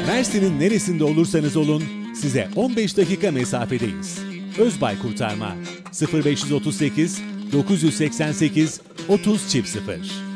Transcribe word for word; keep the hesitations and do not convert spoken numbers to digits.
Mersin'in neresinde olursanız olun size on beş dakika mesafedeyiz. Özbay Kurtarma sıfır beş otuz sekiz dokuz seksen sekiz otuz sıfır.